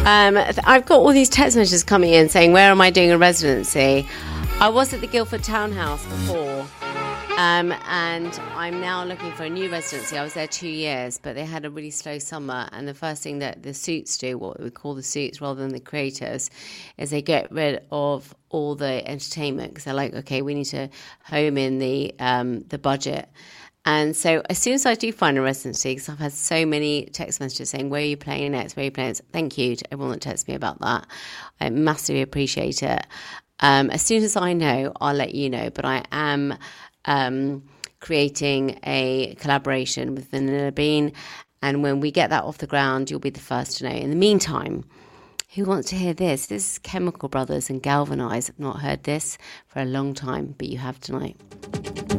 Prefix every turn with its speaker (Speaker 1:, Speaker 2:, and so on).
Speaker 1: I've got all these text messages coming in saying, where am I doing a residency? I was at the Guildford Townhouse before, and I'm now looking for a new residency. I was there 2 years, but they had a really slow summer, and the first thing that the suits do, what we call the suits rather than the creators, is they get rid of all the entertainment, because they're like, okay, we need to home in the budget. And so as soon as I do find a residency, because I've had so many text messages saying, where are you playing next, where are you playing next? Thank you to everyone that texts me about that. I massively appreciate it. As soon as I know, I'll let you know. But I am creating a collaboration with Vanilla Bean. And when we get that off the ground, you'll be the first to know. In the meantime, who wants to hear this? This is Chemical Brothers and Galvanize. I've not heard this for a long time, but you have tonight.